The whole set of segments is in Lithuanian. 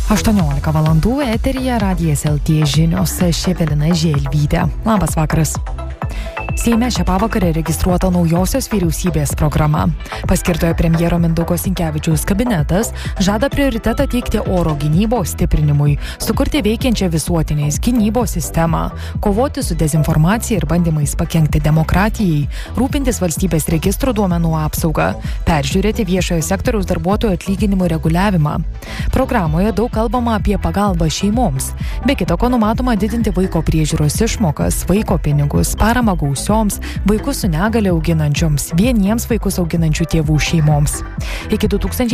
18 valandų eteryje Radijas LT žinios, Evelina Želvytė. Labas vakaras. Seime šią pavakarę registruota naujosios vyriausybės programa. Paskirtojo premjero Mindaugo Sinkevičiaus kabinetas žada prioritetą teikti oro gynybos stiprinimui, sukurti veikiančią visuotinės gynybos sistemą, kovoti su dezinformacija ir bandymais pakenkti demokratijai, rūpintis valstybės registrų duomenų apsaugą, peržiūrėti viešojo sektoriaus darbuotojų atlyginimų reguliavimą. Programoje daug kalbama apie pagalbą šeimoms. Be kita ko numatoma didinti vaiko priežiūros išmokas, vaiko pinigus, paramą gausioms, vaikus su negale auginančioms, vieniems vaikus auginančių tėvų šeimoms. Iki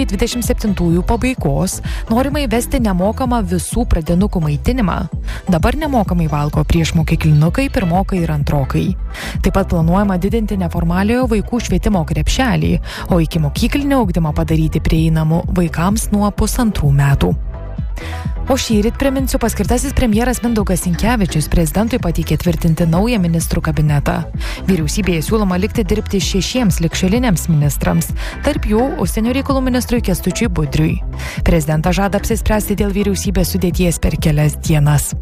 2027 pabaigos norima įvesti nemokamą visų pradinukų maitinimą. Dabar nemokamai valgo priešmokyklinukai, pirmokai ir antrokai. Taip pat planuojama didinti neformaliojo vaikų švietimo krepšelį, o ikimokyklinį ugdymą padaryti prieinamu vaikams nuo 1,5 metų. O šįryt, priminsiu, paskirtasis premjeras Mindaugas Sinkevičius prezidentui pateikė tvirtinti naują ministrų kabinetą. Vyriausybėje siūloma likti dirbti 6 ligšioliniams ministrams, tarp jų užsienio reikalų ministrui Kęstučiui Budriui. Prezidentas žada apsispręsti dėl vyriausybės sudėties per kelias dienas.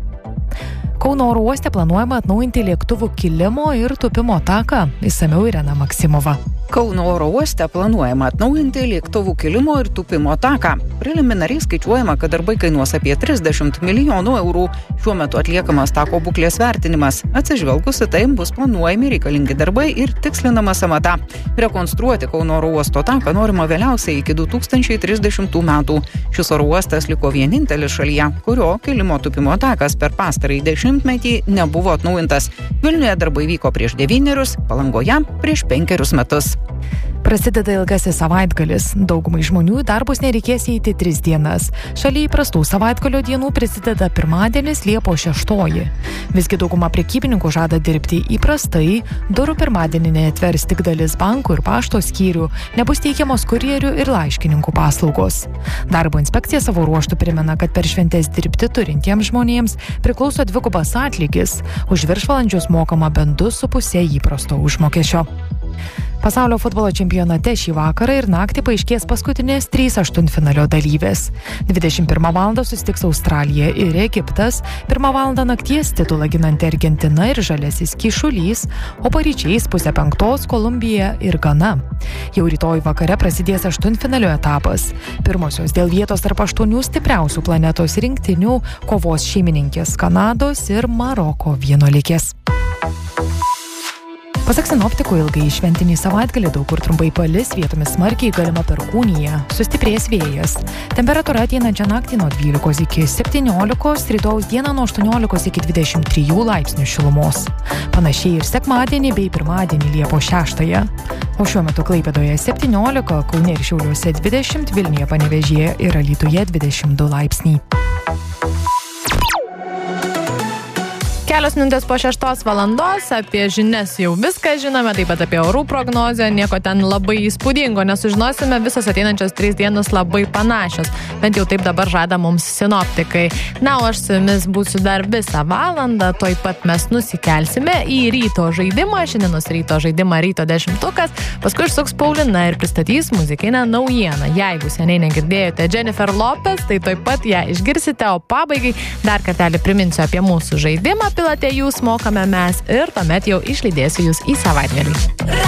Kauno oro uoste planuojama atnaujinti lėktuvų kilimo ir tūpimo taką. Išsamiau Irena Maksimova. Kauno oro uoste planuojama atnaujinti lėktuvų kilimo ir tūpimo taką. Preliminariai skaičiuojama, kad darbai kainuos apie 30 milijonų eurų. Šiuo metu atliekamas tako būklės vertinimas. Atsižvelgus į tai bus planuojami reikalingi darbai ir tikslinama sąmata. Rekonstruoti Kauno oro uosto taką norima vėliausiai iki 2030 metų. Šis oro uostas liko vienintelis šalyje, kurio kilimo tūpimo takas per pastarąjį dešimtmetį nebuvo atnaujintas. Vilniuje darbai vyko prieš 9, Palangoje prieš 5 metus. Prasideda ilgasis savaitgalis. Daugumai žmonių į darbus nereikės eiti 3 dienas. Šalia įprastų savaitgalio dienų prisideda pirmadienis Liepos 6. Visgi dauguma prekybininkų žada dirbti įprastai. Durų pirmadienį neatvers tik dalis bankų ir pašto skyrių, nebus teikiamos kurjerių ir laiškininkų paslaugos. Darbo inspekcija savo ruožtu primena, kad per šventes dirbti turintiems žmonėms priklauso 2 atlygis. Už viršvalandžius mokama bent 2,5 įprasto užmokesčio. Pasaulio futbolo čempionate šį vakarą ir naktį paaiškės paskutinės 3 aštuntfinalio dalyvės. 21 val. Susitiks Australija ir Egiptas, 1 val. Nakties titulą ginanti Argentina ir Žaliasis Kyšulys, o paryčiais 4:30 Kolumbija ir Gana. Jau rytoj vakare prasidės aštuntfinalio etapas. Pirmosios dėl vietos tarp 8 stipriausių planetos rinktinių kovos šeimininkės Kanados ir Maroko vienuolikės. Pasak sinoptikų, ilgai šventinį savaitgalį daug kur trumpai palis, vietomis smarkiai galima perkūnija, sustiprės vėjas. Temperatūra ateinančią naktį nuo 12 iki 17, rytojaus dieną nuo 18 iki 23 laipsnių šilumos. Panašiai ir sekmadienį bei pirmadienį Liepos 6. O šiuo metu Klaipėdoje 17, Kaune ir Šiauliuose 20, Vilniuje, Panevėžyje ir Alytuje 22 laipsniai. Kelios minutės po 6 valandos, apie žinias jau viską žinome, taip pat apie orų prognozę, nieko ten labai įspūdingo nesužinosime, visos ateinančios 3 dienos labai panašios, bent jau taip dabar žada mums sinoptikai. Na, o aš su jumis būsiu dar visą valandą, toj pat mes nusikelsime į ryto žaidimą, šiandienos ryto žaidimą Ryto 10, paskui išsuks Paulina ir pristatys muzikinę naujieną. Jeigu seniai negirdėjote Jennifer Lopez, tai toj pat ją išgirsite, o pabaigai dar kartelį priminsiu apie mūsų žaidimą. Pilate jūs, mokame mes ir tuomet jau išlydėsiu jūs į savaitgalį.